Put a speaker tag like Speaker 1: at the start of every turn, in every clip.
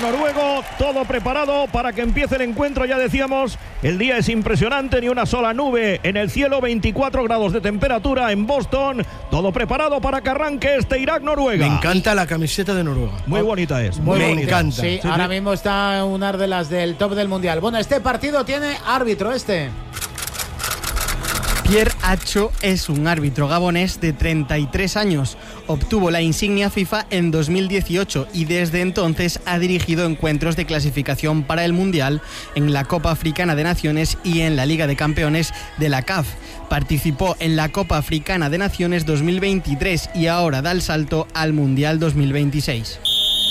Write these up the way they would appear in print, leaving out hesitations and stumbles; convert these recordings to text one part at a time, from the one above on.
Speaker 1: noruego, todo preparado para que empiece el encuentro. Ya decíamos, el día es impresionante, ni una sola nube en el cielo, 24 grados de temperatura en Boston, todo preparado para que arranque este Irak-Noruega.
Speaker 2: Me encanta la camiseta de Noruega.
Speaker 1: Muy bonita es.
Speaker 2: Me encanta.
Speaker 3: Sí, ahora mismo está una de las del top del mundial. Bueno, este partido tiene árbitro
Speaker 4: Pierre Acho es un árbitro gabonés de 33 años. Obtuvo la insignia FIFA en 2018 y desde entonces ha dirigido encuentros de clasificación para el Mundial en la Copa Africana de Naciones y en la Liga de Campeones de la CAF. Participó en la Copa Africana de Naciones 2023 y ahora da el salto al Mundial 2026.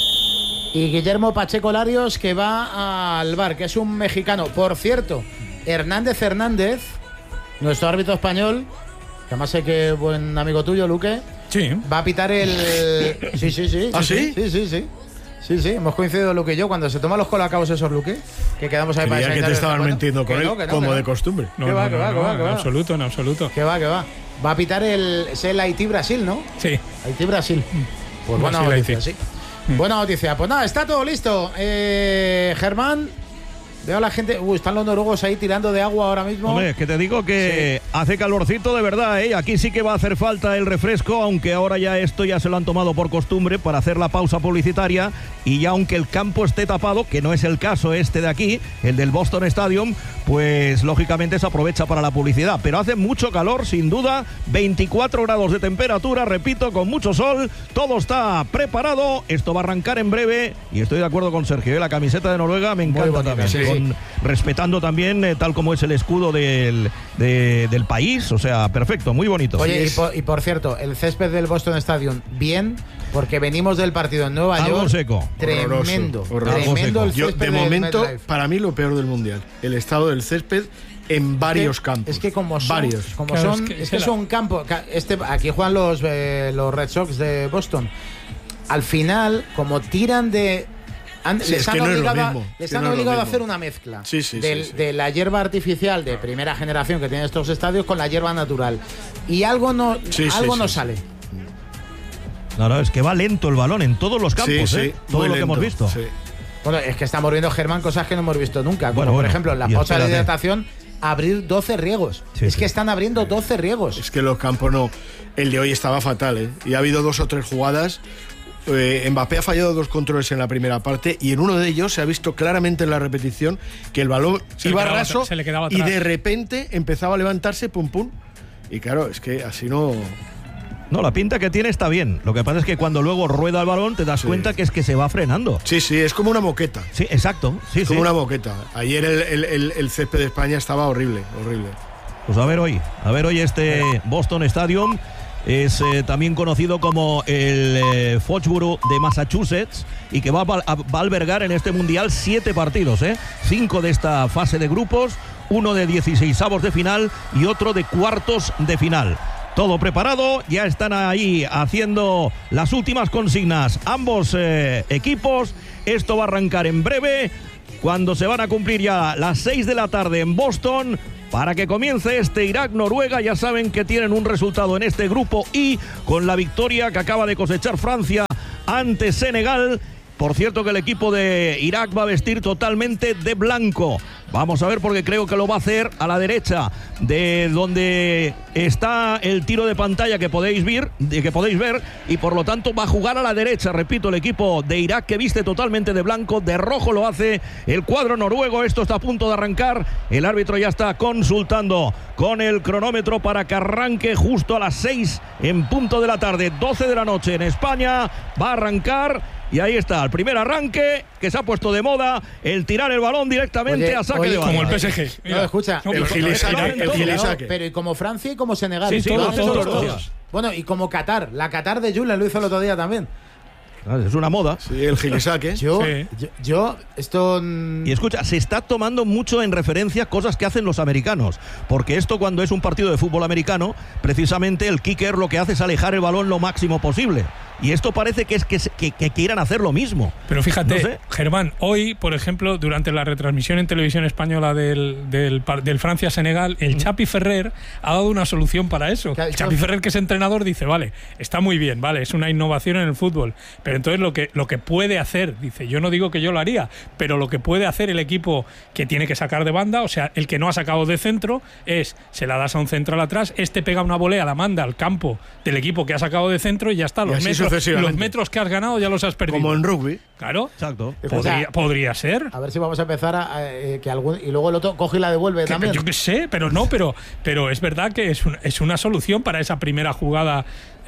Speaker 3: Y Guillermo Pacheco Larios, que va al VAR, que es un mexicano. Por cierto, Hernández, nuestro árbitro español, que además sé que es buen amigo tuyo, Luque.
Speaker 5: Sí.
Speaker 3: Va a pitar el... Sí.
Speaker 2: ¿Ah, sí?
Speaker 3: Sí, hemos coincidido Luque y yo cuando se toman los colacabos esos, Luque, que quedamos ahí para...
Speaker 2: Creía que te estaban mintiendo con él, como de costumbre.
Speaker 5: No, en absoluto.
Speaker 3: Que va. Va a pitar es el Haití-Brasil, ¿no?
Speaker 5: Sí.
Speaker 3: Haití-Brasil. Pues buena noticia, sí. Buena noticia. Pues nada, está todo listo. Germán... Veo a la gente, están los noruegos ahí tirando de agua ahora mismo.
Speaker 1: Hombre, que te digo que hace calorcito de verdad, ¿eh? Aquí sí que va a hacer falta el refresco, aunque ahora ya esto ya se lo han tomado por costumbre para hacer la pausa publicitaria, y ya aunque el campo esté tapado, que no es el caso este de aquí, el del Boston Stadium, pues lógicamente se aprovecha para la publicidad. Pero hace mucho calor, sin duda, 24 grados de temperatura, repito, con mucho sol, todo está preparado, esto va a arrancar en breve, y estoy de acuerdo con Sergio, la camiseta de Noruega me encanta también.
Speaker 3: Sí.
Speaker 1: Respetando también tal como es el escudo del país, o sea, perfecto, muy bonito.
Speaker 3: Oye, y por cierto, el césped del Boston Stadium, bien, porque venimos del partido en Nueva York.
Speaker 1: Algo seco.
Speaker 3: Tremendo el
Speaker 2: Yo,
Speaker 3: césped
Speaker 2: de momento,
Speaker 3: MetLife.
Speaker 2: para mí lo peor del mundial, el estado del césped en varios campos.
Speaker 3: Es que como son,
Speaker 2: varios.
Speaker 3: Como
Speaker 5: claro,
Speaker 3: son,
Speaker 5: es
Speaker 3: que son campos. Aquí juegan los Red Sox de Boston. Al final, como tiran de... les han obligado a hacer una mezcla de la hierba artificial de primera generación que tienen estos estadios con la hierba natural. Y algo no sale.
Speaker 1: No, es que va lento el balón en todos los campos, todo lo que hemos visto.
Speaker 2: Sí.
Speaker 3: Bueno, es que estamos viendo, Germán, cosas que no hemos visto nunca. Como por ejemplo, en la pausa de hidratación, abrir 12 riegos. Es que están abriendo 12 riegos.
Speaker 2: Es que los campos no. El de hoy estaba fatal, ¿eh? Y ha habido 2 o 3 jugadas. Mbappé ha fallado 2 controles en la primera parte y en uno de ellos se ha visto claramente en la repetición que el balón iba raso y de repente empezaba a levantarse, pum. Y claro, es que así no...
Speaker 1: No, la pinta que tiene está bien. Lo que pasa es que cuando luego rueda el balón te das cuenta que es que se va frenando.
Speaker 2: Sí, es como una moqueta.
Speaker 1: Sí, exacto. Sí,
Speaker 2: como una moqueta. Ayer el césped de España estaba horrible.
Speaker 1: Pues a ver hoy este Boston Stadium es también conocido como el Foxborough de Massachusetts y que va a albergar en este mundial 7 partidos, 5 de esta fase de grupos, uno de 16avos de final y otro de cuartos de final. Todo preparado, ya están ahí haciendo las últimas consignas ambos equipos. Esto va a arrancar en breve, cuando se van a cumplir ya las 6 de la tarde en Boston, para que comience este Irak-Noruega. Ya saben que tienen un resultado en este grupo I, con la victoria que acaba de cosechar Francia ante Senegal. Por cierto que el equipo de Irak va a vestir totalmente de blanco. Vamos a ver, porque creo que lo va a hacer a la derecha de donde está el tiro de pantalla que podéis ver, y por lo tanto va a jugar a la derecha, repito, el equipo de Irak, que viste totalmente de blanco. De rojo lo hace el cuadro noruego. Esto está a punto de arrancar. El árbitro ya está consultando con el cronómetro para que arranque justo a las 6 en punto de la tarde, 12 de la noche en España. Va a arrancar. Y ahí está, el primer arranque que se ha puesto de moda, el tirar el balón directamente a saque de banda.
Speaker 5: Como el PSG.
Speaker 3: No, escucha.
Speaker 2: El Gilisaque.
Speaker 3: Pero y como Francia y como Senegal.
Speaker 1: Sí, todos.
Speaker 3: Bueno, y como Qatar. La Qatar de Julen lo hizo el otro día también.
Speaker 1: Es una moda.
Speaker 2: Sí, el Gilisaque.
Speaker 3: Esto...
Speaker 1: Y escucha, se está tomando mucho en referencia cosas que hacen los americanos, porque esto, cuando es un partido de fútbol americano, precisamente el kicker lo que hace es alejar el balón lo máximo posible. y esto parece que quieran hacer lo mismo.
Speaker 5: Pero fíjate, no sé. Germán, hoy, por ejemplo, durante la retransmisión en televisión española del Francia-Senegal, el Chapi Ferrer ha dado una solución para eso. El Chapi Ferrer, que es entrenador, dice, vale, está muy bien, vale, es una innovación en el fútbol, pero entonces lo que puede hacer, dice, yo no digo que yo lo haría, pero lo que puede hacer el equipo que tiene que sacar de banda, o sea, el que no ha sacado de centro, se la das a un central atrás, pega una volea, la manda al campo del equipo que ha sacado de centro y ya está, los metros que has ganado ya los has perdido.
Speaker 2: Como en rugby.
Speaker 5: Claro.
Speaker 1: Exacto.
Speaker 5: Podría ser.
Speaker 3: A ver si vamos a empezar y luego el otro coge y la devuelve también.
Speaker 5: Yo qué sé, pero es verdad que es una solución para esa primera jugada.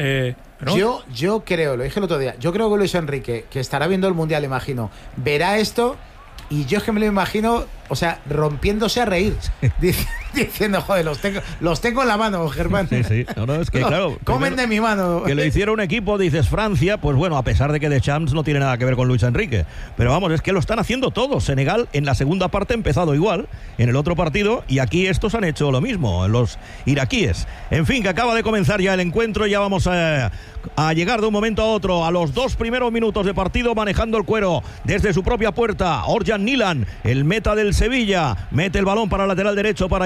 Speaker 5: ¿No?
Speaker 3: Yo creo, lo dije el otro día, yo creo que Luis Enrique, que estará viendo el Mundial, imagino, verá esto y yo es que me lo imagino, o sea, rompiéndose a reír, diciendo, joder, los tengo en la mano, Germán.
Speaker 1: Sí. No, es que claro.
Speaker 3: Comen de mi mano.
Speaker 1: Que lo hiciera un equipo, dices Francia, pues bueno, a pesar de que Deschamps no tiene nada que ver con Luis Enrique. Pero vamos, es que lo están haciendo todos. Senegal en la segunda parte ha empezado igual, en el otro partido, y aquí estos han hecho lo mismo, los iraquíes. En fin, que acaba de comenzar ya el encuentro y ya vamos a llegar de un momento a otro a los 2 primeros minutos de partido, manejando el cuero desde su propia puerta. Orjan Nilan, el meta del Sevilla, mete el balón para el lateral derecho para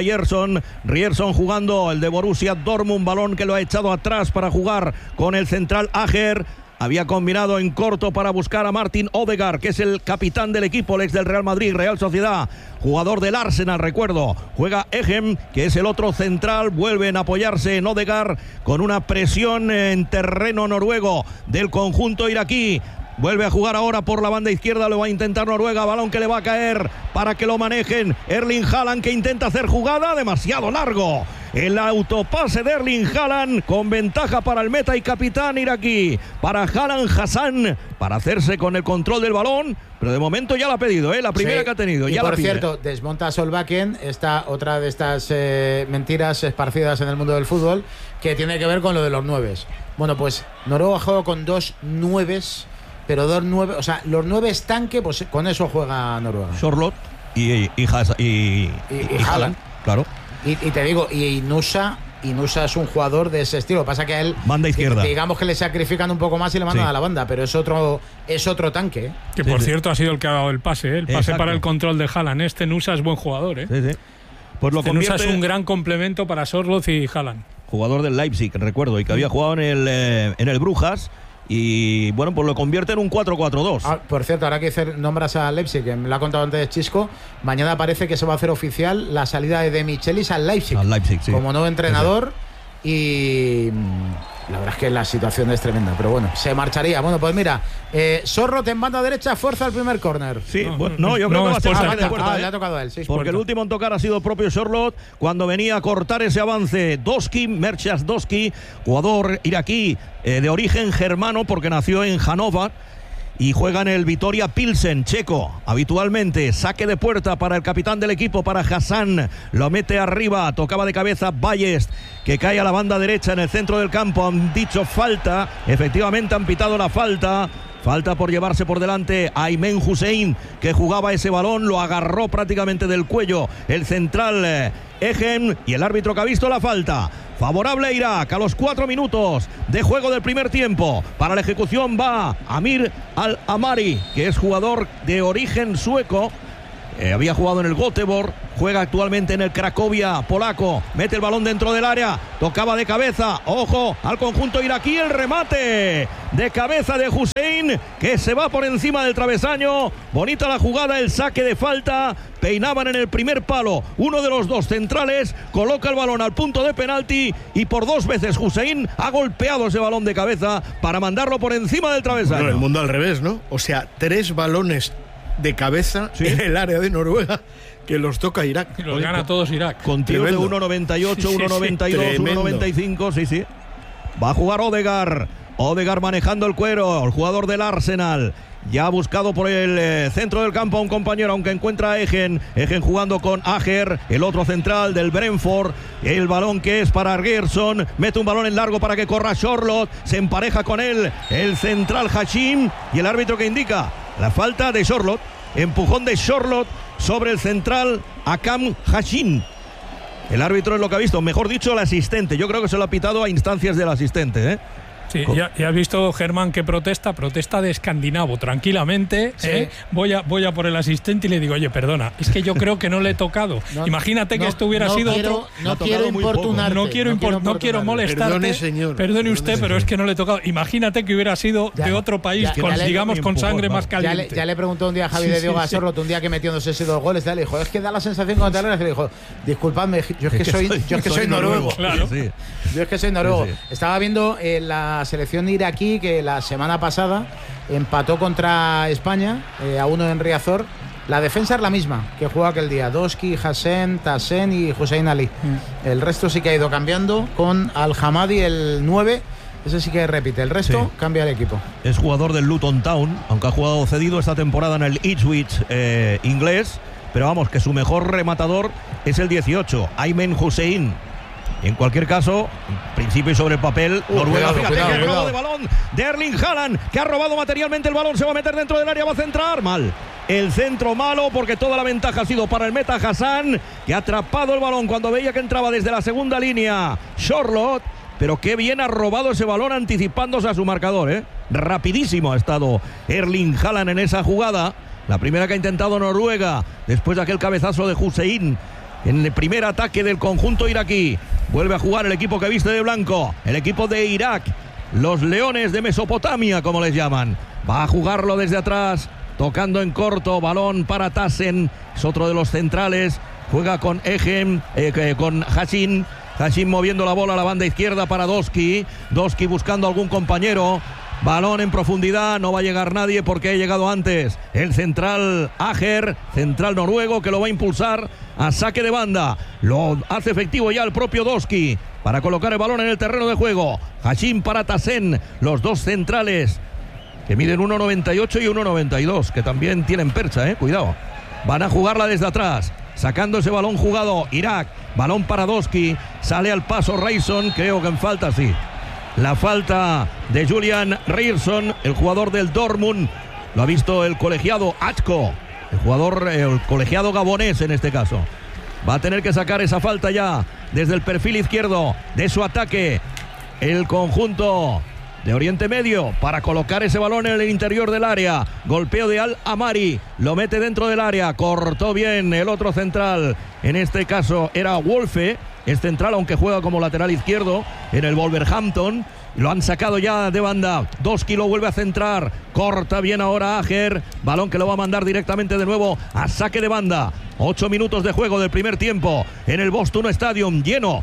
Speaker 1: Rierson jugando el de Borussia Dortmund, balón que lo ha echado atrás para jugar con el central Ajer. Había combinado en corto para buscar a Martin Odegaard, que es el capitán del equipo, el ex del Real Madrid, Real Sociedad, jugador del Arsenal, recuerdo. Juega Egem, que es el otro central, vuelven a apoyarse en Odegaard con una presión en terreno noruego del conjunto iraquí. Vuelve a jugar ahora por la banda izquierda, lo va a intentar Noruega, balón que le va a caer para que lo manejen Erling Haaland, que intenta hacer jugada, demasiado largo. El autopase de Erling Haaland con ventaja para el meta y capitán iraquí, para Haaland Hassan, para hacerse con el control del balón, pero de momento ya lo ha pedido, la primera que ha tenido.
Speaker 3: Y
Speaker 1: ya
Speaker 3: por cierto, desmonta Solbakken, esta otra de estas mentiras esparcidas en el mundo del fútbol, que tiene que ver con lo de los 9. Bueno, pues Noruega juega con 2 9, pero 2 9, o sea, los 9 estanque, pues con eso juega Noruega.
Speaker 1: Sorloth y Haaland, claro.
Speaker 3: Y te digo, y Nusa es un jugador de ese estilo. Pasa que a él,
Speaker 1: banda izquierda,
Speaker 3: digamos que le sacrifican un poco más y le mandan a la banda, pero es otro tanque.
Speaker 5: Que por cierto ha sido el que ha dado el pase, para el control de Haaland. Nusa es buen jugador,
Speaker 1: Pues lo
Speaker 5: Nusa es un gran complemento para Sorloth y Haaland.
Speaker 1: Jugador del Leipzig, recuerdo, y que había jugado en el Brujas. Y bueno, pues lo convierte en un 4-4-2.
Speaker 3: Por cierto, ahora que nombras a Leipzig, que me lo ha contado antes Chisco, mañana parece que se va a hacer oficial la salida de De Michelis al Leipzig, como nuevo entrenador. Y la verdad es que la situación es tremenda, pero bueno, se marcharía. Bueno, pues mira, Sorloth en banda derecha fuerza el primer córner.
Speaker 1: Sí, yo creo que va a ser saque de puerta.
Speaker 3: Le ha tocado a él,
Speaker 1: porque el último en tocar ha sido propio Sorloth cuando venía a cortar ese avance. Merchas Doski, jugador iraquí de origen germano porque nació en Hannover y juega en el Vitoria Pilsen, checo, habitualmente. Saque de puerta para el capitán del equipo, para Hassan, lo mete arriba, tocaba de cabeza Ballest, que cae a la banda derecha en el centro del campo. Han dicho falta, efectivamente han pitado la falta por llevarse por delante a Aymen Hussein, que jugaba ese balón, lo agarró prácticamente del cuello el central Egem, y el árbitro que ha visto la falta favorable a Irak a los 4 minutos de juego del primer tiempo. Para la ejecución va Amir Al-Amari, que es jugador de origen sueco. Había jugado en el Göteborg, juega actualmente en el Cracovia polaco, mete el balón dentro del área, tocaba de cabeza, ojo al conjunto iraquí, el remate de cabeza de Hussein, que se va por encima del travesaño. Bonita la jugada, el saque de falta, peinaban en el primer palo, uno de los dos centrales coloca el balón al punto de penalti y por 2 veces Hussein ha golpeado ese balón de cabeza para mandarlo por encima del travesaño.
Speaker 2: Bueno, el mundo al revés, ¿no? O sea, 3 balones de cabeza en el área de Noruega que los toca Irak.
Speaker 5: Y los gana todos Irak.
Speaker 1: Con tiros de 1.98, 1.92, 1.95, sí. Va a jugar Odegaard manejando el cuero, el jugador del Arsenal. Ya ha buscado por el centro del campo a un compañero, aunque encuentra a Egem jugando con Ajer, el otro central del Brentford. El balón que es para Rierson, mete un balón en largo para que corra Sorloth, se empareja con él el central Hashim y el árbitro que indica la falta de Sorloth, empujón de Sorloth sobre el central Akam Hashim. El árbitro es lo que ha visto, mejor dicho el asistente, yo creo que se lo ha pitado a instancias del asistente,
Speaker 5: Sí, ya has visto, Germán, que protesta de escandinavo, tranquilamente. Sí. Voy a por el asistente y le digo, oye, perdona, es que yo creo que no le he tocado. Imagínate que esto hubiera sido otro.
Speaker 3: No quiero importunarte.
Speaker 5: No quiero molestarte. Perdone usted, pero es que no le he tocado. Imagínate que hubiera sido de otro país, digamos, con sangre más caliente.
Speaker 3: Ya le preguntó un día a Javi de Diego Gasorro, un día que metió no sé si 2 goles, le dijo, es que da la sensación con Taylor, le dijo, disculpadme, yo es que soy noruego.
Speaker 5: Claro.
Speaker 3: Sí. Yo es que soy noruego. Sí. Estaba viendo la selección iraquí que la semana pasada empató contra España a 1 en Riazor. La defensa es la misma que jugó aquel día: Doski, Hassen, Tassen y Hussein Ali. El resto sí que ha ido cambiando, con Al-Hamadi el 9. Ese sí que repite, el resto cambia el equipo.
Speaker 1: Es jugador del Luton Town, aunque ha jugado cedido esta temporada en el Ipswich inglés, pero vamos, que su mejor rematador es el 18, Aymen Hussein. En cualquier caso, en principio y sobre el papel, Noruega, fíjate que el robo de balón de Erling Haaland, que ha robado materialmente el balón, se va a meter dentro del área, va a centrar, mal. El centro malo, porque toda la ventaja ha sido para el meta Hassan, que ha atrapado el balón cuando veía que entraba desde la segunda línea Charlotte, pero qué bien ha robado ese balón anticipándose a su marcador, ¿eh? Rapidísimo ha estado Erling Haaland en esa jugada, la primera que ha intentado Noruega, después de aquel cabezazo de Hussein en el primer ataque del conjunto iraquí. Vuelve a jugar el equipo que viste de blanco, el equipo de Irak, los Leones de Mesopotamia, como les llaman. Va a jugarlo desde atrás, tocando en corto, balón para Tassen, es otro de los centrales. Juega con con Hashin moviendo la bola a la banda izquierda para Doski buscando algún compañero. Balón en profundidad, no va a llegar nadie porque ha llegado antes el central Ajer, central noruego, que lo va a impulsar a saque de banda. Lo hace efectivo ya el propio Doski para colocar el balón en el terreno de juego. Hashin para Tassen, los dos centrales que miden 1,98 y 1,92, que también tienen percha, cuidado. Van a jugarla desde atrás, sacando ese balón jugado Irak. Balón para Doski, sale al paso Reison, creo que en falta, sí. La falta de Julian Reison, el jugador del Dortmund. Lo ha visto el colegiado Achko, el colegiado gabonés en este caso. Va a tener que sacar esa falta ya desde el perfil izquierdo de su ataque el conjunto de Oriente Medio para colocar ese balón en el interior del área. Golpeo de Al-Amari, lo mete dentro del área, cortó bien el otro central, en este caso era Wolfe. Es central, aunque juega como lateral izquierdo en el Wolverhampton. Lo han sacado ya de banda. Doski lo vuelve a centrar. Corta bien ahora Ajer. Balón que lo va a mandar directamente de nuevo a saque de banda. 8 minutos de juego del primer tiempo en el Boston Stadium, lleno.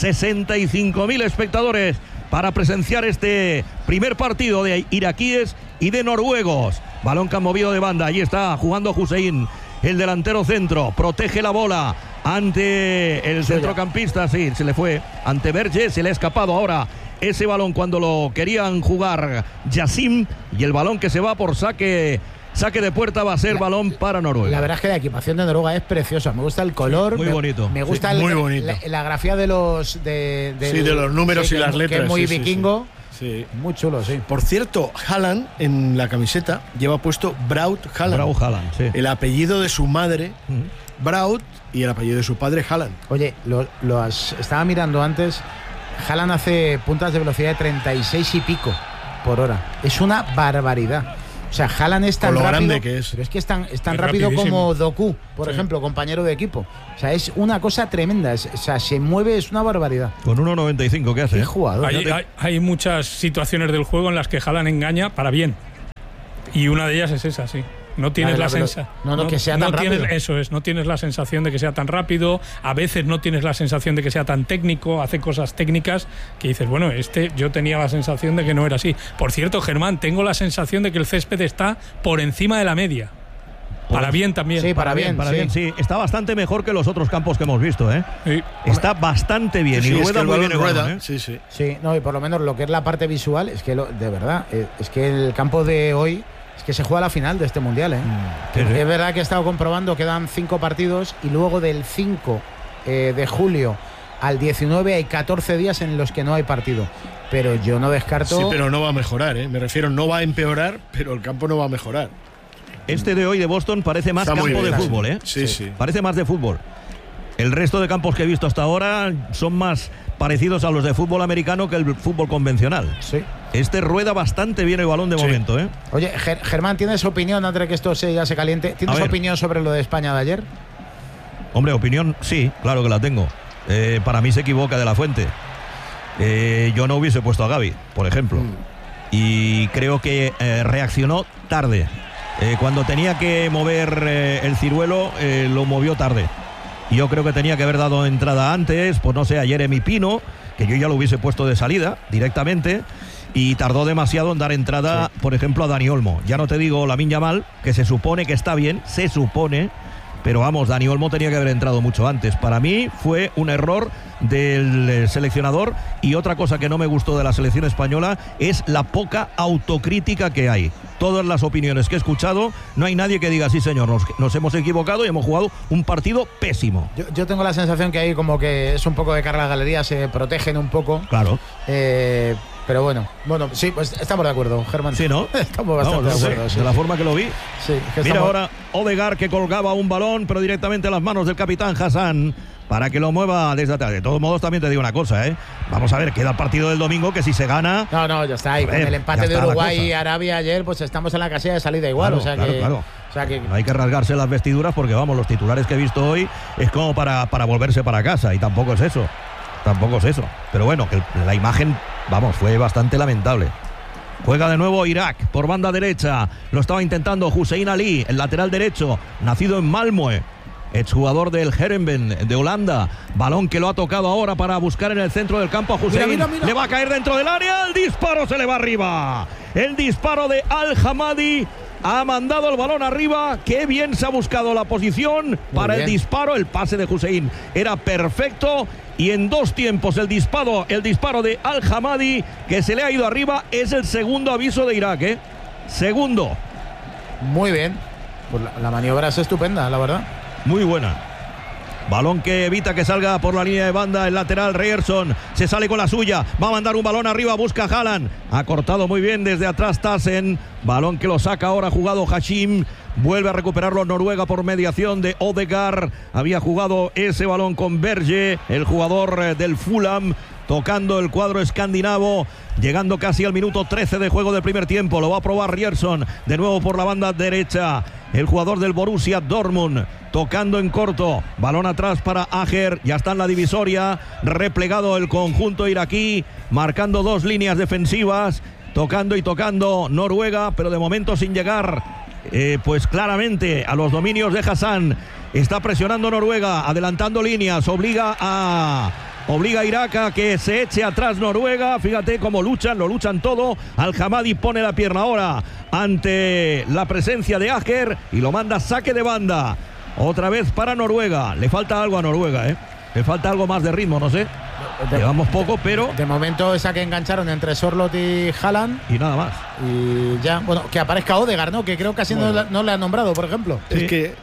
Speaker 1: 65.000 espectadores para presenciar este primer partido de iraquíes y de noruegos. Balón que han movido de banda. Allí está jugando Hussein, el delantero centro. Protege la bola ante el centrocampista, sí, se le fue ante Berge, se le ha escapado ahora ese balón cuando lo querían jugar Yassim, y el balón que se va por saque de puerta va a ser balón para Noruega.
Speaker 3: La verdad es que la equipación de Noruega es preciosa, me gusta el color,
Speaker 1: muy bonito.
Speaker 3: Me gusta
Speaker 2: muy bonito.
Speaker 3: La grafía de los
Speaker 2: de los números y las letras,
Speaker 3: que es muy vikingo.
Speaker 2: Sí.
Speaker 3: Muy chulo, sí.
Speaker 2: Por cierto, Haaland en la camiseta lleva puesto Braut Haaland. Sí. El apellido de su madre, Braut, y el apellido de su padre, Haaland.
Speaker 3: Oye, estaba mirando antes. Haaland hace puntas de velocidad de 36 y pico por hora. Es una barbaridad. O sea, Haaland es tan rápido, que es. Pero es que es tan rápido como Doku, por ejemplo, compañero de equipo. O sea, es una cosa tremenda. O sea, se mueve, es una barbaridad.
Speaker 1: Con 1,95, ¿qué hace?
Speaker 3: Qué jugador.
Speaker 5: Hay muchas situaciones del juego en las que Haaland engaña para bien. Y una de ellas es esa, sí. No tienes la sensación.
Speaker 3: Que sea tan rápido.
Speaker 5: Eso es, no tienes la sensación de que sea tan rápido. A veces no tienes la sensación de que sea tan técnico. Hace cosas técnicas que dices, bueno, yo tenía la sensación de que no era así. Por cierto, Germán, tengo la sensación de que el césped está por encima de la media. Para bien también.
Speaker 3: Sí, para bien.
Speaker 1: Sí, está bastante mejor que los otros campos que hemos visto, ¿eh? Sí. Está bastante bien.
Speaker 2: Sí,
Speaker 1: y rueda muy bien el balón, ¿eh?
Speaker 3: Sí, no, y por lo menos lo que es la parte visual, es que de verdad, es que el campo de hoy es que se juega la final de este mundial, ¿eh? Es verdad que he estado comprobando, quedan 5 partidos y luego del 5 de julio al 19 hay 14 días en los que no hay partido. Pero yo no descarto.
Speaker 2: Sí, pero no va a mejorar, ¿eh? Me refiero, no va a empeorar, pero el campo no va a mejorar.
Speaker 1: Este de hoy de Boston parece más campo de fútbol, ¿eh?
Speaker 2: Sí.
Speaker 1: Parece más de fútbol. El resto de campos que he visto hasta ahora son más parecidos a los de fútbol americano que el fútbol convencional.
Speaker 3: Sí.
Speaker 1: Este rueda bastante bien el balón de momento, ¿eh?
Speaker 3: Oye, Germán, ¿tienes opinión antes de que esto ya se caliente? ¿Tienes opinión sobre lo de España de ayer?
Speaker 1: Hombre, opinión, sí, claro que la tengo. Para mí se equivoca de la Fuente. Yo no hubiese puesto a Gavi, por ejemplo. Y creo que reaccionó tarde. Cuando tenía que mover el ciruelo, lo movió tarde. Y yo creo que tenía que haber dado entrada antes, pues no sé, a Jeremy Pino, que yo ya lo hubiese puesto de salida directamente, y tardó demasiado en dar entrada, por ejemplo, a Dani Olmo. Ya no te digo Lamine Yamal, que se supone que está bien, se supone, pero vamos, Dani Olmo tenía que haber entrado mucho antes. Para mí fue un error del seleccionador, y otra cosa que no me gustó de la selección española es la poca autocrítica que hay. Todas las opiniones que he escuchado, no hay nadie que diga, sí señor, nos hemos equivocado y hemos jugado un partido pésimo.
Speaker 3: Yo tengo la sensación que hay como que es un poco de cara a la galería, se protegen un poco.
Speaker 1: Claro.
Speaker 3: Pero bueno, sí, pues estamos de acuerdo, Germán.
Speaker 1: Sí, ¿no?
Speaker 3: Estamos bastante de acuerdo.
Speaker 1: Sí. De la forma que lo vi.
Speaker 3: Sí,
Speaker 1: Mira ahora Odegaard, que colgaba un balón, pero directamente a las manos del capitán Hassan, para que lo mueva desde atrás. De todos modos, también te digo una cosa, Vamos a ver, queda el partido del domingo, que si se gana...
Speaker 3: No, ya está. Y con el empate de Uruguay y Arabia ayer, pues estamos en la casilla de salida igual.
Speaker 1: Claro. O sea que no hay que rasgarse las vestiduras, porque vamos, los titulares que he visto hoy es como para volverse para casa, y tampoco es eso. Pero bueno, que la imagen, vamos, fue bastante lamentable. Juega de nuevo Irak por banda derecha. Lo estaba intentando Hussein Ali, el lateral derecho, nacido en Malmö, exjugador del Heerenveen de Holanda. Balón que lo ha tocado ahora para buscar en el centro del campo a Hussein.
Speaker 3: Mira.
Speaker 1: Le va a caer dentro del área. El disparo se le va arriba. El disparo de Al-Hamadi. Ha mandado el balón arriba. Qué bien se ha buscado la posición para el disparo. El pase de Hussein era perfecto. Y en dos tiempos el disparo de Al-Hamadi, que se le ha ido arriba, es el segundo aviso de Irak, Segundo.
Speaker 3: Muy bien. Pues la maniobra es estupenda, la verdad.
Speaker 1: Muy buena. Balón que evita que salga por la línea de banda el lateral Ryerson. Se sale con la suya. Va a mandar un balón arriba. Busca Haaland. Ha cortado muy bien desde atrás Tassen. Balón que lo saca ahora, jugado Hashim. Vuelve a recuperarlo Noruega por mediación de Odegaard. Había jugado ese balón con Berge, el jugador del Fulham, tocando el cuadro escandinavo, llegando casi al minuto 13 de juego del primer tiempo. Lo va a probar Ryerson, de nuevo por la banda derecha, el jugador del Borussia Dortmund, tocando en corto, balón atrás para Ajer. Ya está en la divisoria, replegado el conjunto iraquí, marcando dos líneas defensivas, tocando y tocando Noruega, pero de momento sin llegar pues claramente a los dominios de Hassan. Está presionando Noruega, adelantando líneas, obliga a Irak a que se eche atrás Noruega. Fíjate cómo luchan, lo luchan todo. Al-Hamadi pone la pierna ahora ante la presencia de Ajer y lo manda saque de banda. Otra vez para Noruega. Le falta algo a Noruega, le falta algo más de ritmo, no sé. Llevamos poco, pero...
Speaker 3: De momento esa que engancharon entre Sorloth y Haaland.
Speaker 1: Y nada más.
Speaker 3: Y ya, bueno, que aparezca Odegaard, ¿no? Que creo que casi no le han nombrado, por ejemplo.
Speaker 2: Es que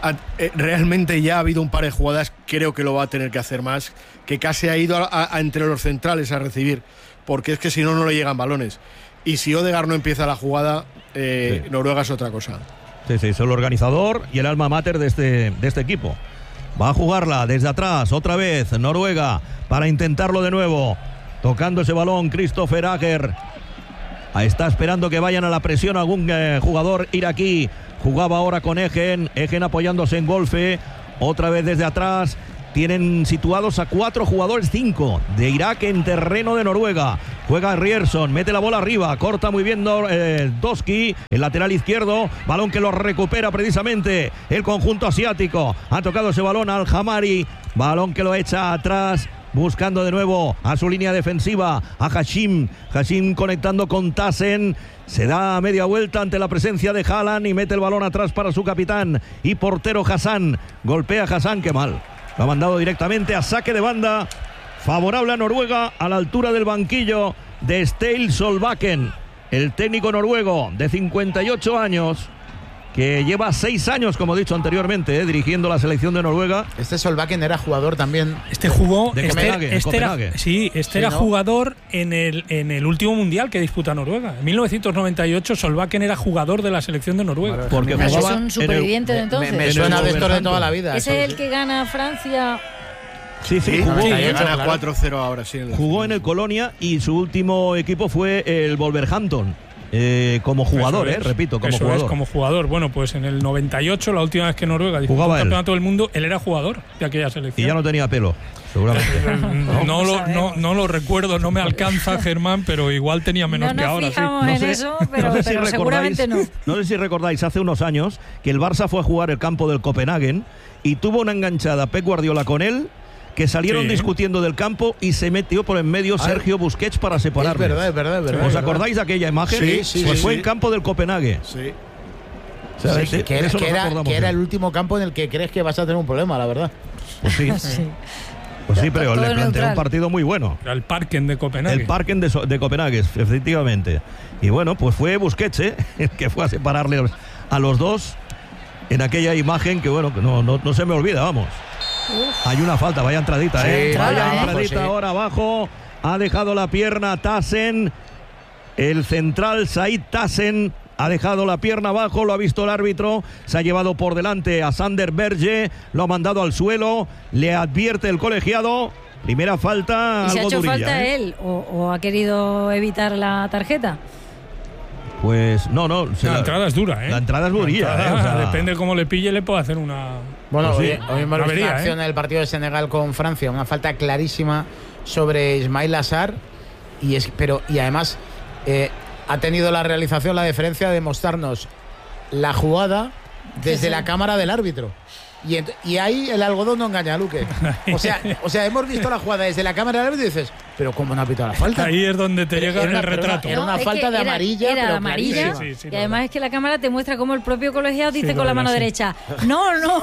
Speaker 2: realmente ya ha habido un par de jugadas, creo que lo va a tener que hacer más, que casi ha ido a entre los centrales a recibir, porque es que si no le llegan balones. Y si Odegaard no empieza la jugada, Noruega es otra cosa.
Speaker 1: Sí, es el organizador y el alma mater de este equipo. Va a jugarla desde atrás, otra vez Noruega, para intentarlo de nuevo. Tocando ese balón Christopher Ajer. Está esperando que vayan a la presión algún jugador iraquí. Jugaba ahora con Egen apoyándose en golfe. Otra vez desde atrás. Tienen situados a 4 jugadores, 5 de Irak en terreno de Noruega. Juega Ryerson, mete la bola arriba, corta muy bien Doski, el lateral izquierdo, balón que lo recupera precisamente el conjunto asiático. Ha tocado ese balón al Hamari, balón que lo echa atrás, buscando de nuevo a su línea defensiva, a Hashim conectando con Tassen. Se da media vuelta ante la presencia de Haaland y mete el balón atrás para su capitán y portero Hassan. Golpea Hassan, qué mal. Lo ha mandado directamente a saque de banda, favorable a Noruega, a la altura del banquillo de Ståle Solbakken, el técnico noruego de 58 años, que lleva 6 años, como he dicho anteriormente, dirigiendo la selección de Noruega.
Speaker 3: Este Solbakken era jugador también.
Speaker 5: Este jugó
Speaker 1: de Copenhague.
Speaker 5: Era jugador en el último mundial que disputa Noruega. En 1998 Solbakken era jugador de la selección de Noruega.
Speaker 6: Porque es un superviviente de entonces.
Speaker 3: Me suena de esto de toda la vida.
Speaker 6: ¿Ese es el que gana Francia
Speaker 1: Sí, jugó.
Speaker 2: Gana 4-0 ahora, sí.
Speaker 1: Jugó en el Colonia y su último equipo fue el Wolverhampton. Como jugador, repito, como jugador.
Speaker 5: Como jugador. Bueno, pues en el 98, la última vez que Noruega disputó el campeonato del mundo, él era jugador de aquella selección.
Speaker 1: Y ya no tenía pelo, seguramente.
Speaker 5: No lo recuerdo, no me alcanza, Germán, pero igual tenía menos que ahora.
Speaker 6: No nos fijamos en eso, pero seguramente no.
Speaker 1: No sé si recordáis, hace unos años, que el Barça fue a jugar el campo del Copenhagen y tuvo una enganchada Pep Guardiola con él, que salieron discutiendo del campo y se metió por en medio Sergio Busquets para separarlos.
Speaker 3: Es verdad.
Speaker 1: ¿Os acordáis de aquella imagen?
Speaker 3: Sí.
Speaker 1: Pues fue en campo del Copenhague.
Speaker 3: Sí. O sea, que era el último campo en el que crees que vas a tener un problema, la verdad.
Speaker 1: Pues sí. Pues sí, pero le planteó un partido muy bueno.
Speaker 5: Era el Parken de Copenhague.
Speaker 1: El Parken de Copenhague, efectivamente. Y bueno, pues fue Busquets, el que fue a separarle a los dos en aquella imagen que, bueno, que no se me olvida, vamos. Hay una falta, vaya entradita, vaya entradita ahora abajo. Ha dejado la pierna Tassen. El central Said Tassen ha dejado la pierna abajo, lo ha visto el árbitro. Se ha llevado por delante a Sander Berge, lo ha mandado al suelo. Le advierte el colegiado. Primera falta.
Speaker 6: ¿Y se ha hecho
Speaker 1: durilla,
Speaker 6: falta él o ha querido evitar la tarjeta?
Speaker 1: Pues no.
Speaker 5: La entrada es dura,
Speaker 1: La entrada es durilla.
Speaker 5: Depende cómo le pille, le puede hacer una.
Speaker 3: Bueno, hoy hemos visto una acción en el partido de Senegal con Francia, una falta clarísima sobre Ismail Assar. Y además ha tenido la realización la deferencia de mostrarnos la jugada desde la cámara del árbitro. Y ahí el algodón no engaña a Luque. O sea, hemos visto la jugada desde la cámara del árbitro y dices, pero ¿cómo no ha pitado la falta?
Speaker 5: Ahí es donde te llega el retrato.
Speaker 3: Era una falta de amarilla,
Speaker 6: era
Speaker 3: pero
Speaker 6: amarilla.
Speaker 3: Sí,
Speaker 6: y además es que la cámara te muestra cómo el propio colegiado dice con la mano derecha, no.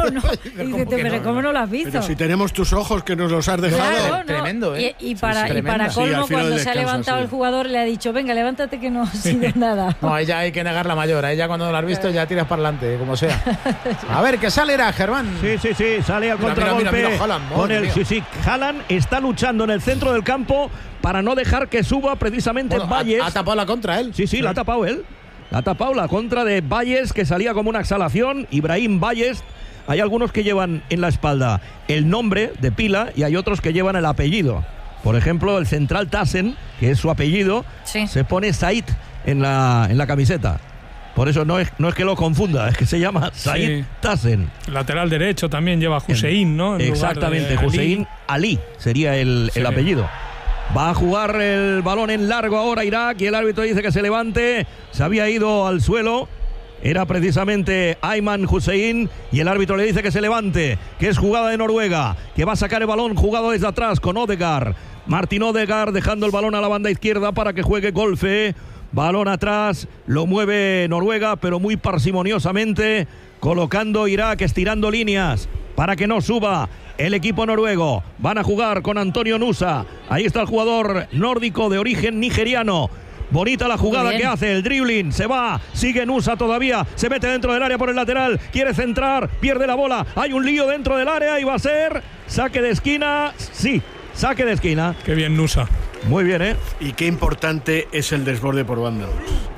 Speaker 6: Y dices, pero ¿cómo no lo has visto?
Speaker 2: Pero si tenemos tus ojos que nos los has dejado.
Speaker 6: Claro,
Speaker 3: tremendo,
Speaker 6: Y para colmo, cuando se ha levantado el jugador, le ha dicho, venga, levántate que no ha sido nada.
Speaker 3: No, a ella hay que negar la mayor. A ella cuando lo has visto ya tiras para adelante, como sea. A ver, ¿qué sale era, Germán?
Speaker 1: Sí. Sale al contragolpe.
Speaker 3: Mira, Haaland,
Speaker 1: con el Haaland está luchando en el centro del campo para no dejar que suba precisamente Valles.
Speaker 3: Ha tapado la contra él.
Speaker 1: Sí, la ha tapado él. La ha tapado la contra de Valles, que salía como una exhalación. Ibrahim Valles. Hay algunos que llevan en la espalda el nombre de pila y hay otros que llevan el apellido. Por ejemplo, el central Tassen, que es su apellido, se pone Said en la camiseta. Por eso no es que lo confunda, es que se llama Said Tassen.
Speaker 5: Lateral derecho también lleva Hussein, ¿no?
Speaker 1: Exactamente, Hussein Ali sería el apellido. Va a jugar el balón en largo ahora Irak y el árbitro dice que se levante. Se había ido al suelo. Era precisamente Ayman Hussein y el árbitro le dice que se levante, que es jugada de Noruega, que va a sacar el balón jugado desde atrás con Odegaard. Martin Odegaard dejando el balón a la banda izquierda para que juegue Golfe. Balón atrás, lo mueve Noruega, pero muy parsimoniosamente, colocando Irak, estirando líneas para que no suba el equipo noruego. Van a jugar con Antonio Nusa. Ahí está el jugador nórdico de origen nigeriano. Bonita la jugada que hace, el dribbling, se va, sigue Nusa todavía, se mete dentro del área por el lateral, quiere centrar, pierde la bola, hay un lío dentro del área y va a ser saque de esquina, saque de esquina.
Speaker 5: Qué bien Nusa.
Speaker 1: Muy bien,
Speaker 2: Y qué importante es el desborde por banda.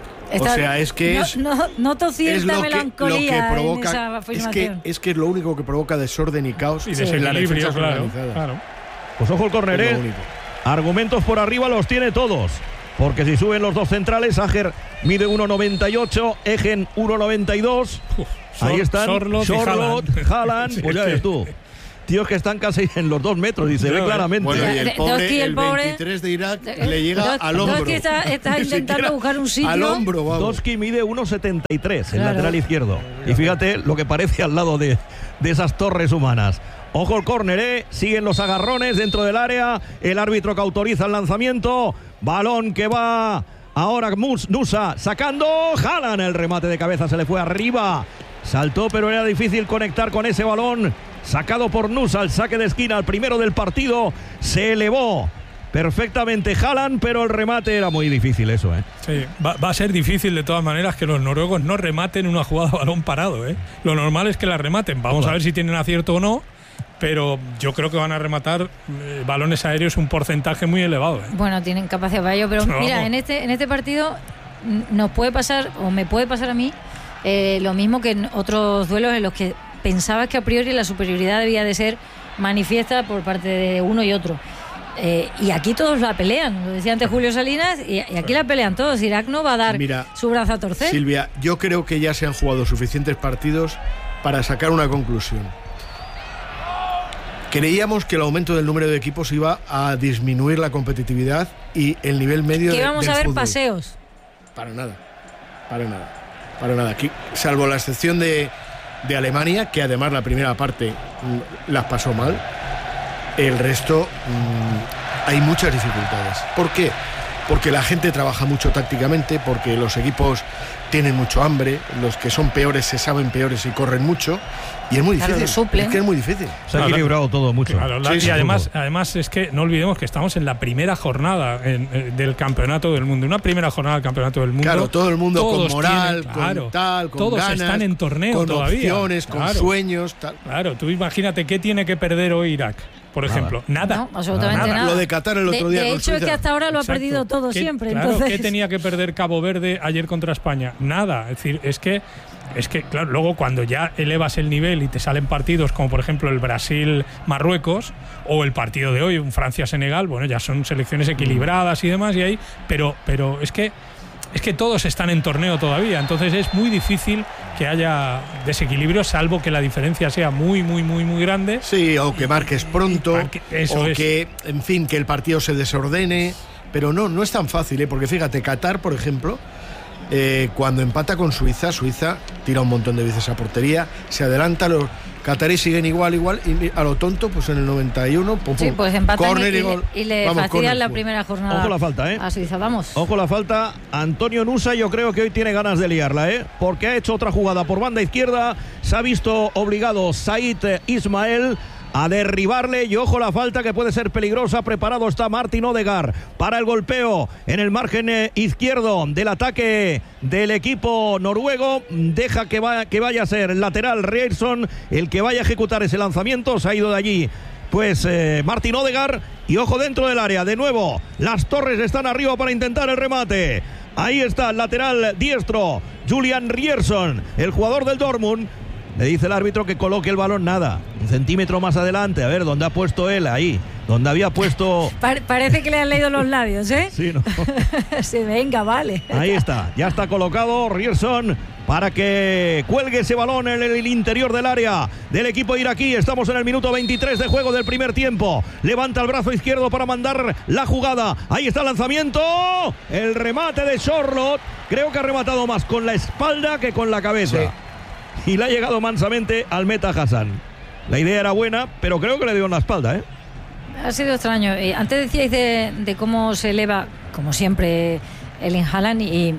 Speaker 2: O sea, es que
Speaker 6: noto cierta melancolía en esa afirmación.
Speaker 2: Es que es lo único que provoca desorden y caos
Speaker 5: y desequilibrio, claro.
Speaker 1: Pues ojo el córner, argumentos por arriba los tiene todos. Porque si suben los dos centrales, Ajer mide 1,98, Egen 1,92. Ahí están Sorloth, Haaland, pues ya ves tú. Tíos que están casi en los 2 metros y se ve claramente.
Speaker 2: Bueno, y el pobre, el 23 de Irak le llega al hombro.
Speaker 6: Doski está intentando buscar un sitio.
Speaker 2: Al hombro, vamos.
Speaker 1: Doski mide 1,73, el lateral izquierdo. Y fíjate lo que parece al lado de esas torres humanas. Ojo el córner, siguen los agarrones dentro del área. El árbitro que autoriza el lanzamiento. Balón que va ahora Nusa sacando. Haaland, el remate de cabeza se le fue arriba. Saltó, pero era difícil conectar con ese balón. Sacado por Nusa, el saque de esquina, el primero del partido. Se elevó perfectamente Haaland, pero el remate era muy difícil eso,
Speaker 5: Sí, va a ser difícil de todas maneras que los noruegos no rematen una jugada a balón parado, Lo normal es que la rematen. Vamos a ver si tienen acierto o no. Pero yo creo que van a rematar balones aéreos un porcentaje muy elevado.
Speaker 6: Bueno, tienen capacidad para ello, pero mira, en este partido nos puede pasar, o me puede pasar a mí, lo mismo que en otros duelos en los que pensabas que a priori la superioridad debía de ser manifiesta por parte de uno y otro. Y aquí todos la pelean, lo decía antes Julio Salinas, y aquí la pelean todos. Irak no va a dar su brazo a torcer.
Speaker 2: Silvia, yo creo que ya se han jugado suficientes partidos para sacar una conclusión. Creíamos que el aumento del número de equipos iba a disminuir la competitividad y el nivel medio
Speaker 6: que íbamos
Speaker 2: del
Speaker 6: a ver
Speaker 2: fútbol.
Speaker 6: Paseos.
Speaker 2: Para nada. Aquí, salvo la excepción de Alemania, que además la primera parte las pasó mal. El resto hay muchas dificultades. ¿Por qué? Porque la gente trabaja mucho tácticamente, porque los equipos tienen mucho hambre, los que son peores se saben peores y corren mucho, y es muy difícil. Es que es muy difícil.
Speaker 1: Se ha equilibrado todo mucho.
Speaker 5: Claro, y además es que no olvidemos que estamos en la primera jornada del campeonato del mundo. Una primera jornada del campeonato del mundo.
Speaker 2: Claro, todo el mundo con moral, con tal, con
Speaker 5: todos
Speaker 2: ganas,
Speaker 5: están en torneo
Speaker 2: con
Speaker 5: todavía.
Speaker 2: Opciones, con sueños, tal.
Speaker 5: Claro, tú imagínate qué tiene que perder hoy Irak. Por ejemplo, nada.
Speaker 6: No, absolutamente nada.
Speaker 2: Lo de Qatar el otro día.
Speaker 6: De hecho, es que hasta ahora lo ha perdido todo siempre.
Speaker 5: Claro,
Speaker 6: entonces...
Speaker 5: ¿qué tenía que perder Cabo Verde ayer contra España? Nada. Es decir, es que, claro, luego cuando ya elevas el nivel y te salen partidos como, por ejemplo, el Brasil-Marruecos o el partido de hoy, un Francia-Senegal, bueno, ya son selecciones equilibradas y demás, y ahí, pero es que todos están en torneo todavía, entonces es muy difícil que haya desequilibrio, salvo que la diferencia sea muy, muy, muy, muy grande.
Speaker 2: Sí, o que marques pronto, que, en fin, que el partido se desordene, pero no es tan fácil, porque fíjate, Qatar, por ejemplo, cuando empata con Suiza tira un montón de veces a portería, se adelanta, los cataríes siguen igual, y a lo tonto, pues en el 91,
Speaker 6: sí, pues empatan
Speaker 2: córner
Speaker 6: y le fastidian la primera jornada.
Speaker 1: Ojo la falta,
Speaker 6: a Suiza, vamos.
Speaker 1: Ojo la falta. Antonio Nusa, yo creo que hoy tiene ganas de liarla, porque ha hecho otra jugada por banda izquierda, se ha visto obligado Said Ismael a derribarle, y ojo la falta que puede ser peligrosa. Preparado está Martin Odegaard para el golpeo en el margen izquierdo del ataque del equipo noruego. Deja que vaya a ser el lateral Ryerson el que vaya a ejecutar ese lanzamiento. Se ha ido de allí pues Martin Odegaard, y ojo dentro del área de nuevo. Las Torres están arriba para intentar el remate. Ahí está el lateral diestro Julian Ryerson, el jugador del Dortmund. Le dice el árbitro que coloque el balón, nada, un centímetro más adelante, a ver, ¿dónde ha puesto él? Ahí, donde había puesto...
Speaker 6: Parece que le han leído los labios, ¿eh?
Speaker 1: Sí, ¿no?
Speaker 6: Sí, venga, vale.
Speaker 1: Ahí está, ya está colocado Ryerson para que cuelgue ese balón en el interior del área del equipo iraquí. Estamos en el minuto 23 de juego del primer tiempo. Levanta el brazo izquierdo para mandar la jugada. Ahí está el lanzamiento, el remate de Charlotte. Creo que ha rematado más con la espalda que con la cabeza. Sí. Y le ha llegado mansamente al meta Hassan. La idea era buena, pero creo que le dio en la espalda,
Speaker 6: Ha sido extraño. Antes decíais de cómo se eleva, como siempre, el Haaland, y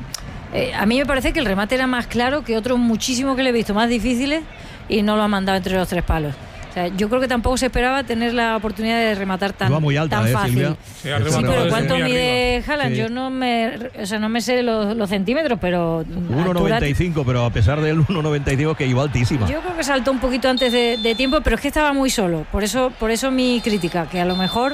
Speaker 6: a mí me parece que el remate era más claro que otros muchísimos que le he visto más difíciles, y no lo ha mandado entre los tres palos. O sea, yo creo que tampoco se esperaba tener la oportunidad de rematar tan,
Speaker 1: muy alta,
Speaker 6: tan fácil.
Speaker 1: Silvia.
Speaker 6: Sí, pero ¿cuánto mide Haaland? Sí. Yo no me sé los centímetros, pero
Speaker 1: 1,95, pero a pesar del 1,95 que iba altísima.
Speaker 6: Yo creo que saltó un poquito antes de tiempo, pero es que estaba muy solo. Por eso mi crítica, que a lo mejor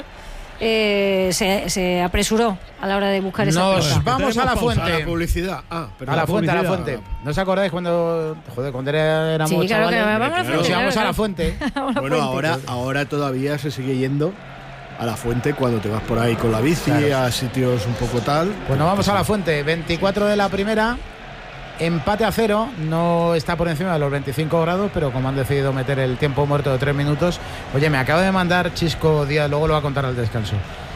Speaker 6: se apresuró a la hora de buscar esa
Speaker 3: pelota. Vamos a la fuente.
Speaker 2: A la publicidad.
Speaker 3: A la fuente. ¿No os acordáis cuando éramos
Speaker 6: chavales?
Speaker 3: Claro
Speaker 6: que
Speaker 3: vamos a la fuente.
Speaker 2: Bueno, ahora todavía se sigue yendo a la fuente cuando te vas por ahí con la bici, a sitios un poco tal.
Speaker 3: Bueno, vamos a la fuente. 24 de la primera. Empate a 0, no está por encima de los 25 grados, pero como han decidido meter el tiempo muerto de 3 minutos, oye, me acaba de mandar Chisco Díaz, luego lo va a contar al descanso.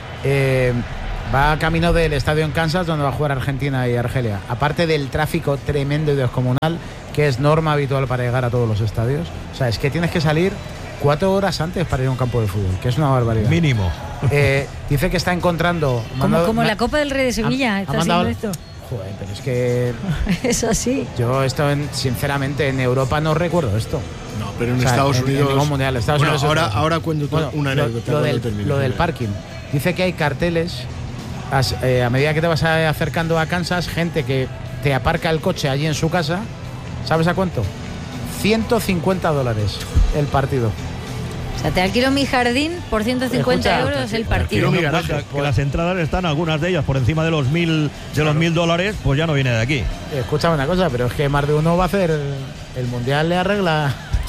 Speaker 3: Va camino del estadio en Kansas, donde va a jugar Argentina y Argelia. Aparte del tráfico tremendo y descomunal, que es norma habitual para llegar a todos los estadios. O sea, es que tienes que salir 4 horas antes para ir a un campo de fútbol, que es una barbaridad.
Speaker 1: Mínimo.
Speaker 3: Dice que está encontrando...
Speaker 6: Como la Copa del Rey de Sevilla, está haciendo esto.
Speaker 3: Joder, pero es que...
Speaker 6: Es así.
Speaker 3: Yo sinceramente, en Europa no recuerdo esto.
Speaker 2: No, pero en Estados Unidos...
Speaker 3: En mundial, Estados Unidos
Speaker 2: ahora cuento una anécdota.
Speaker 3: Lo del parking. Dice que hay carteles, a medida que te vas acercando a Kansas, gente que te aparca el coche allí en su casa. ¿Sabes a cuánto? $150 el partido.
Speaker 6: O sea, te alquilo mi jardín por 150 euros el partido.
Speaker 1: Que las entradas están, algunas de ellas, por encima de los $1.000, pues ya no viene de aquí.
Speaker 3: Escúchame una cosa, pero es que más de uno va a hacer el mundial, le arregla.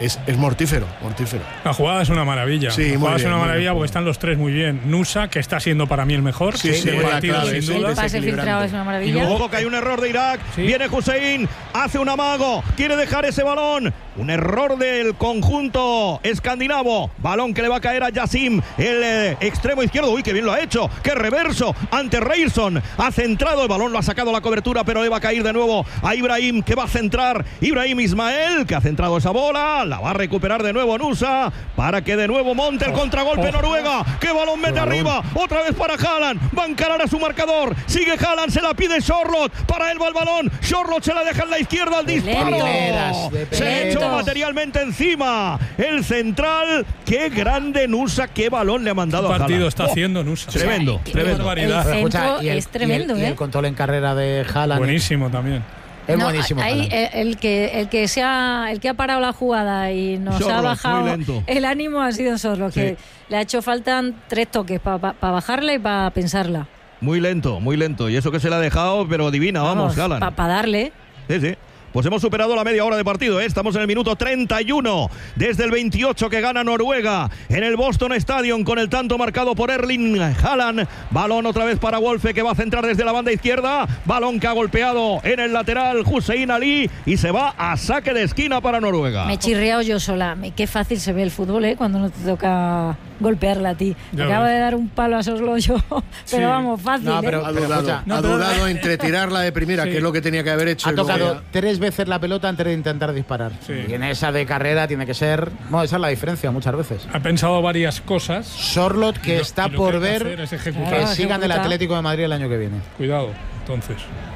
Speaker 2: es mortífero.
Speaker 5: La jugada es una maravilla.
Speaker 2: Sí,
Speaker 5: la jugada es una maravilla
Speaker 2: bien.
Speaker 5: porque están los tres muy bien. Nusa, que está siendo para mí el mejor del partido, sin duda.
Speaker 6: El pase filtrado es una maravilla.
Speaker 1: Y luego que hay un error de Irak. Viene Hussein, hace un amago, quiere dejar ese balón. Un error del conjunto escandinavo. Balón que le va a caer a Yassim, el extremo izquierdo. Uy, qué bien lo ha hecho. Qué reverso ante Reirson. Ha centrado el balón, lo ha sacado a la cobertura, pero le va a caer de nuevo a Ibrahim, que va a centrar. Ibrahim Ismael, que ha centrado esa bola. La va a recuperar de nuevo Nusa para que de nuevo monte el contragolpe Noruega. ¡Qué balón mete arriba! Otra vez para Haaland. Va a encarar a su marcador. Sigue Haaland, se la pide Charlotte. Para él va el balón. Charlotte se la deja en la izquierda al disparo. Se echó materialmente encima el central. Qué grande Nusa, qué balón le ha mandado a Haaland.
Speaker 5: ¿Qué partido está haciendo Nusa?
Speaker 1: Tremendo.
Speaker 6: El centro es tremendo,
Speaker 3: y el control en carrera de Haaland.
Speaker 5: Buenísimo también.
Speaker 3: Es buenísimo.
Speaker 6: Ahí, el que ha parado la jugada y nos
Speaker 1: Sorloth,
Speaker 6: ha bajado el ánimo ha sido Sorloth, que le ha hecho falta 3 toques para bajarla y para pensarla.
Speaker 1: Muy lento. Y eso que se le ha dejado, pero divina, vamos, Haaland.
Speaker 6: Para darle.
Speaker 1: Sí. Pues hemos superado la media hora de partido, ¿eh? Estamos en el minuto 31 desde el 28 que gana Noruega en el Boston Stadium con el tanto marcado por Erling Haaland. Balón otra vez para Wolfe, que va a centrar desde la banda izquierda. Balón que ha golpeado en el lateral Hussein Ali y se va a saque de esquina para Noruega.
Speaker 6: Me he chirriado yo sola. Qué fácil se ve el fútbol, ¿eh? Cuando no te toca golpearla a ti. Acaba de dar un palo a Sorloth yo, pero vamos, fácil.
Speaker 2: No, pero ha dudado entre tirarla de primera, que es lo que tenía que haber hecho.
Speaker 3: Ha tocado 3 veces la pelota antes de intentar disparar. Y en esa de carrera tiene que ser... Bueno, esa es la diferencia muchas veces.
Speaker 5: Ha pensado varias cosas.
Speaker 3: Sorloth, que está por ver que sigan el Atlético de Madrid el año que viene.
Speaker 5: Cuidado, entonces.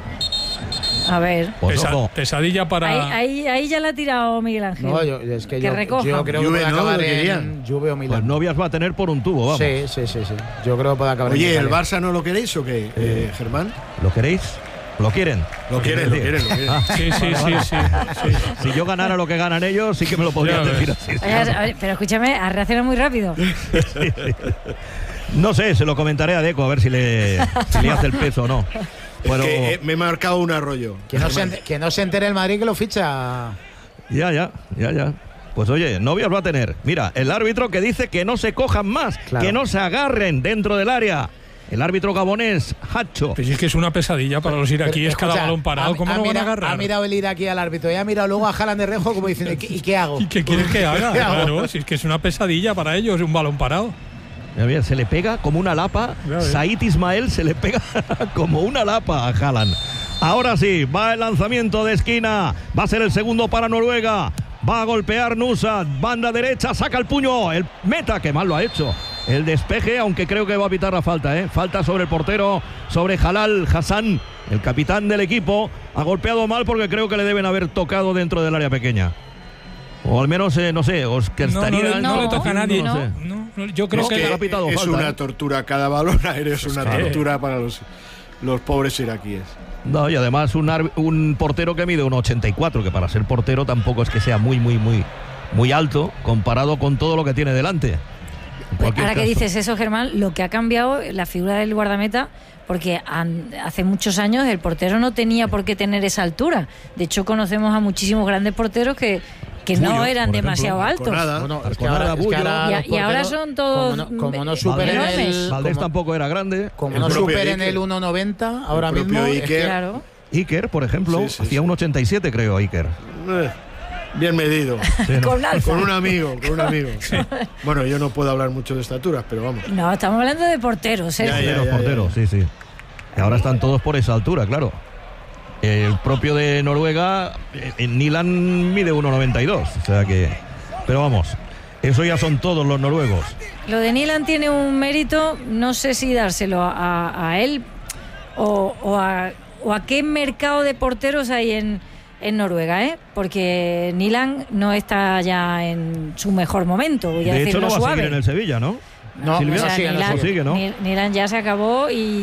Speaker 6: A ver.
Speaker 5: Pesadilla para...
Speaker 6: Ahí ya la ha tirado Miguel Ángel.
Speaker 3: No, yo creo que puede acabar en Juve o Milán.
Speaker 1: Pues Novias va a tener por un tubo, vamos.
Speaker 3: Sí. Yo creo que puede acabar en
Speaker 2: Oye, ¿el Barça no lo queréis o qué, Germán?
Speaker 1: ¿Lo queréis? ¿Lo quieren?
Speaker 2: Lo quieren.
Speaker 5: Sí.
Speaker 1: Si yo ganara lo que ganan ellos, sí que me lo podrían decir así.
Speaker 6: Pero escúchame, ha reaccionado muy rápido.
Speaker 1: No sé, se lo comentaré a Deco a ver si le hace el peso o no.
Speaker 2: Bueno, que me he marcado un arroyo.
Speaker 3: Que no se entere el Madrid que lo ficha.
Speaker 1: Ya. Pues oye, Novias va a tener. Mira, el árbitro que dice que no se cojan más, que no se agarren dentro del área. El árbitro gabonés, Hacho.
Speaker 5: Pues es que es una pesadilla para los iraquíes cada balón parado. ¿Cómo no van a agarrar?
Speaker 3: Ha mirado el iraquí al árbitro y ha mirado luego a Haaland de reojo como diciendo, ¿y qué hago?
Speaker 5: ¿Y qué quieres que haga? Claro, si es que es una pesadilla para ellos, un balón parado.
Speaker 1: Mira, se le pega como una lapa. Said Ismael se le pega como una lapa a Haaland. Ahora sí, va el lanzamiento de esquina. Va a ser el segundo para Noruega. Va a golpear Nusa. Banda derecha, saca el puño. El meta, que mal lo ha hecho. El despeje, aunque creo que va a pitar la falta, ¿eh? Falta sobre el portero, sobre Jalal Hassan, el capitán del equipo. Ha golpeado mal porque creo que le deben haber tocado dentro del área pequeña. O al menos, no sé, Oscar estaría...
Speaker 5: No le toca a nadie.
Speaker 1: No,
Speaker 5: yo creo que
Speaker 1: ha pitado
Speaker 2: es
Speaker 1: falta,
Speaker 2: una tortura. Cada balón aéreo es una tortura para los pobres iraquíes.
Speaker 1: No, y además un portero que mide 1,84, que para ser portero tampoco es que sea muy alto comparado con todo lo que tiene delante.
Speaker 6: Ahora que dices eso, Germán, lo que ha cambiado la figura del guardameta, porque hace muchos años el portero no tenía por qué tener esa altura. De hecho, conocemos a muchísimos grandes porteros que no eran demasiado altos. Y ahora son todos
Speaker 3: como no superen
Speaker 6: enormes.
Speaker 1: Valdés tampoco era grande.
Speaker 3: Como no superen el 1,90 ahora mismo.
Speaker 1: Iker, por ejemplo, hacía 1,87 creo, Iker.
Speaker 2: Bien medido. Con un amigo.
Speaker 1: Sí.
Speaker 2: Bueno, yo no puedo hablar mucho de estaturas, pero vamos.
Speaker 6: No, estamos hablando de porteros, ¿eh?
Speaker 1: Porteros, sí. Y ahora están todos por esa altura, claro. El propio de Noruega, Nilan mide 1,92. O sea que... Pero vamos, eso ya son todos los noruegos.
Speaker 6: Lo de Nilan tiene un mérito, no sé si dárselo a él o a qué mercado de porteros hay en Noruega, porque Nilan no está ya en su mejor momento. Voy a
Speaker 1: de hecho,
Speaker 6: decirlo
Speaker 1: no va
Speaker 6: suave.
Speaker 1: a seguir en el Sevilla, ¿no?
Speaker 3: No,
Speaker 1: Silvia,
Speaker 6: Nilan ya se acabó y